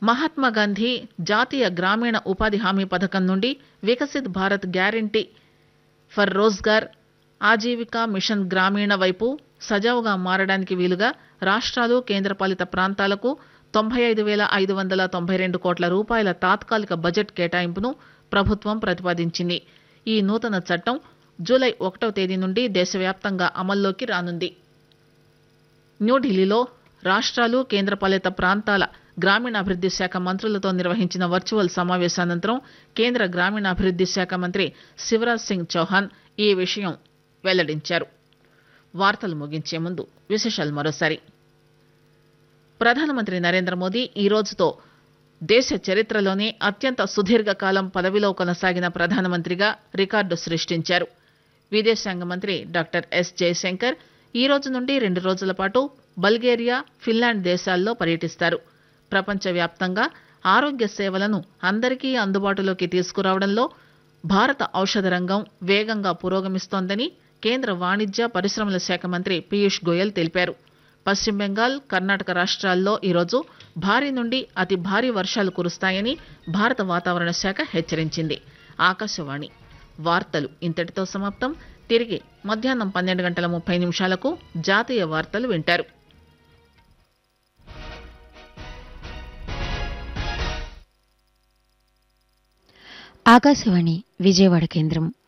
మహాత్మాగాంధీ జాతీయ గ్రామీణ ఉపాధి హామీ పథకం నుండి Viksit Bharat guarantee for Rozgar Aajeevika machine గ్రామీణ వైపు సజావుగా మారడానికి వీలుగా రాష్ట్రాలు కేంద్రపాలిత ప్రాంతాలకు 95,592 కోట్ల రూపాయల తాత్కాలిక బడ్జెట్ కేటాయింపును ప్రభుత్వం ప్రతిపాదించింది. ఈ నూతన చట్టం జూలై 1వ తేదీ నుండి దేశవ్యాప్తంగా అమల్లోకి రానుంది. న్యూఢిల్లీలో రాష్ట్రాలు కేంద్రపాలిత ప్రాంతాల గ్రామీణాభివృద్ది శాఖ మంత్రులతో నిర్వహించిన వర్చువల్ సమావేశానంతరం కేంద్ర గ్రామీణాభివృద్ది శాఖ మంత్రి శివరాజ్ సింగ్ చౌహాన్ ఈ విషయం వెల్లడించారు. వార్తలు ముగించే ముందు విశేషాలు మరోసారి. ప్రధానమంత్రి నరేంద్ర మోదీ ఈ రోజుతో దేశ చరిత్రలోనే అత్యంత సుదీర్ఘకాలం పదవిలో కొనసాగిన ప్రధానమంత్రిగా రికార్డు సృష్టించారు. విదేశాంగ మంత్రి డాక్టర్ ఎస్ జయశంకర్ ఈ రోజు నుండి 2 రోజుల పాటు బల్గేరియా, ఫిన్లాండ్ దేశాల్లో పర్యటిస్తారు. ప్రపంచవ్యాప్తంగా ఆరోగ్య సేవలను అందరికీ అందుబాటులోకి తీసుకురావడంలో భారత ఔషధ రంగం వేగంగా పురోగమిస్తోందని కేంద్ర వాణిజ్య పరిశ్రమల శాఖ మంత్రి పీయూష్ గోయల్ తెలిపారు. పశ్చిమ బెంగాల్, కర్ణాటక రాష్ట్రాల్లో ఈరోజు భారీ నుండి అతి భారీ వర్షాలు కురుస్తాయని భారత వాతావరణ శాఖ హెచ్చరించింది. ఆకాశవాణి వార్తలు ఇంతటితో సమాప్తం. తిరిగి మధ్యాహ్నం 12:30 జాతీయ వార్తలు వింటారు. ఆకాశవాణి విజయవాడ కేంద్రం.